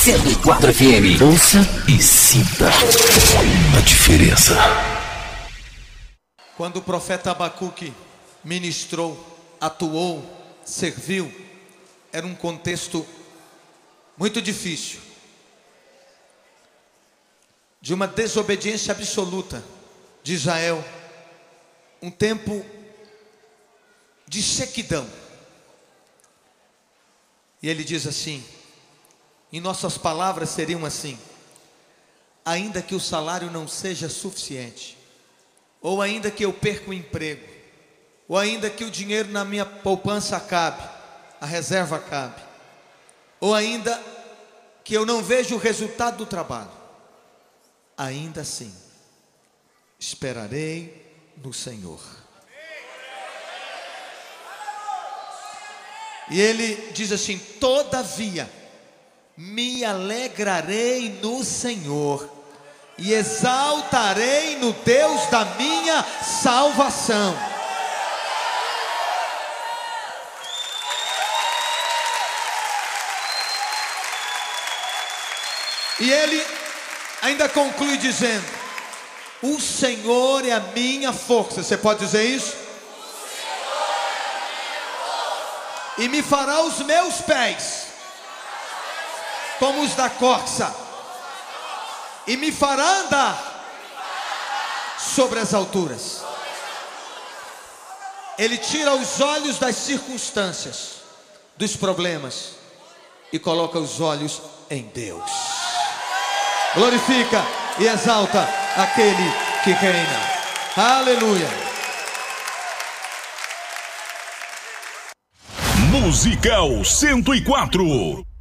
104 FM. Ouça e sinta a diferença. Quando o profeta Abacuque ministrou, atuou, serviu, era um contexto muito difícil, de uma desobediência absoluta de Israel, um tempo de sequidão. E ele diz assim, em nossas palavras seriam assim: ainda que o salário não seja suficiente, ou ainda que eu perca o emprego, ou ainda que o dinheiro na minha poupança acabe, a reserva acabe, ou ainda que eu não veja o resultado do trabalho, ainda assim esperarei no Senhor. E ele diz assim: todavia me alegrarei no Senhor e exaltarei no Deus da minha salvação. E ele ainda conclui dizendo: o Senhor é a minha força. Você pode dizer isso? E me fará os meus pés como os da corça, e me fará andar sobre as alturas. Ele tira os olhos das circunstâncias, dos problemas, e coloca os olhos em Deus. Glorifica e exalta aquele que reina. Aleluia. Musical 104.